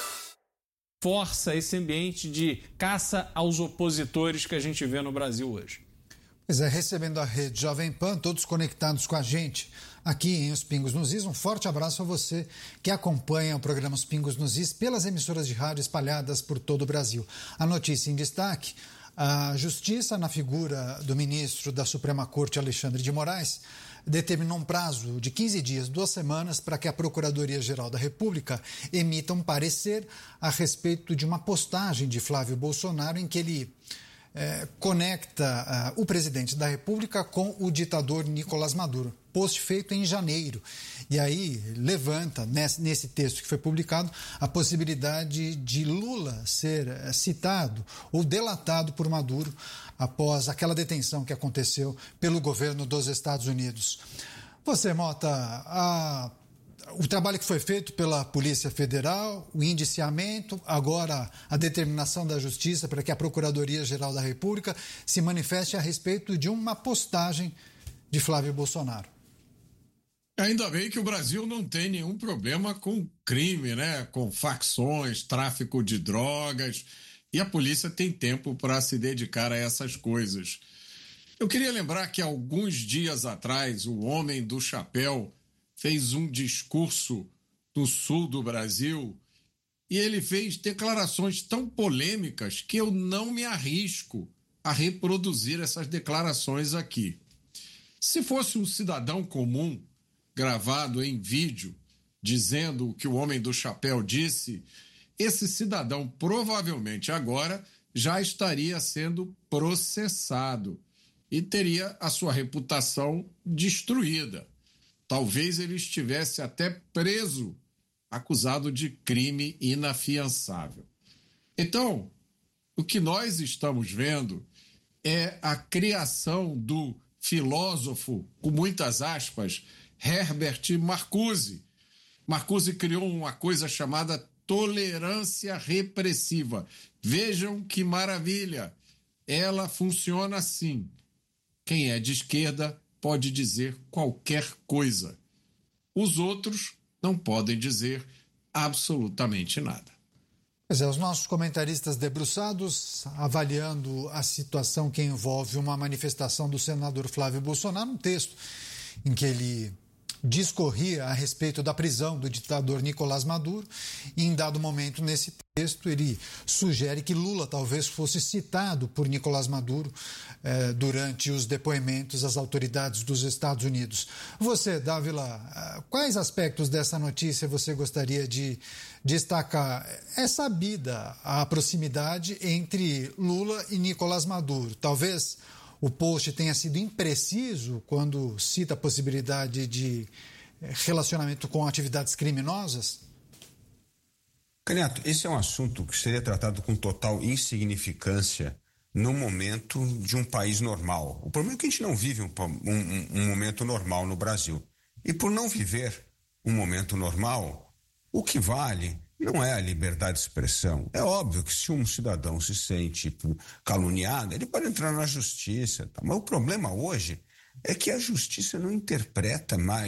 Força esse ambiente de caça aos opositores que a gente vê no Brasil hoje. Pois é, recebendo a rede Jovem Pan, todos conectados com a gente aqui em Os Pingos nos Is. Um forte abraço a você que acompanha o programa Os Pingos nos Is pelas emissoras de rádio espalhadas por todo o Brasil. A notícia em destaque: a Justiça, na figura do ministro da Suprema Corte, Alexandre de Moraes, determinou um prazo de quinze dias, duas semanas, para que a Procuradoria-Geral da República emita um parecer a respeito de uma postagem de Flávio Bolsonaro em que ele é, conecta uh, o presidente da República com o ditador Nicolás Maduro. Post feito em janeiro. E aí levanta, nesse, nesse texto que foi publicado, a possibilidade de Lula ser uh, citado ou delatado por Maduro após aquela detenção que aconteceu pelo governo dos Estados Unidos. Você, Mota, a, o trabalho que foi feito pela Polícia Federal, o indiciamento, agora a determinação da Justiça para que a Procuradoria-Geral da República se manifeste a respeito de uma postagem de Flávio Bolsonaro. Ainda bem que o Brasil não tem nenhum problema com crime, né? Com facções, tráfico de drogas, e a polícia tem tempo para se dedicar a essas coisas. Eu queria lembrar que alguns dias atrás o homem do chapéu fez um discurso no sul do Brasil e ele fez declarações tão polêmicas que eu não me arrisco a reproduzir essas declarações aqui. Se fosse um cidadão comum gravado em vídeo dizendo o que o homem do chapéu disse, esse cidadão provavelmente agora já estaria sendo processado e teria a sua reputação destruída. Talvez ele estivesse até preso, acusado de crime inafiançável. Então, o que nós estamos vendo é a criação do filósofo, com muitas aspas, Herbert Marcuse. Marcuse criou uma coisa chamada tolerância repressiva. Vejam que maravilha! Ela funciona assim. Quem é de esquerda pode dizer qualquer coisa. Os outros não podem dizer absolutamente nada. Pois é, os nossos comentaristas debruçados avaliando a situação que envolve uma manifestação do senador Flávio Bolsonaro, um texto em que ele discorria a respeito da prisão do ditador Nicolás Maduro e, em dado momento, nesse texto, ele sugere que Lula talvez fosse citado por Nicolás Maduro eh, durante os depoimentos às autoridades dos Estados Unidos. Você, Dávila, quais aspectos dessa notícia você gostaria de destacar? É sabida a proximidade entre Lula e Nicolás Maduro. Talvez o post tenha sido impreciso quando cita a possibilidade de relacionamento com atividades criminosas? Caniato, esse é um assunto que seria tratado com total insignificância no momento de um país normal. O problema é que a gente não vive um, um, um momento normal no Brasil. E por não viver um momento normal, o que vale não é a liberdade de expressão. É óbvio que se um cidadão se sente caluniado, ele pode entrar na justiça. Tá? Mas o problema hoje é que a justiça não interpreta mais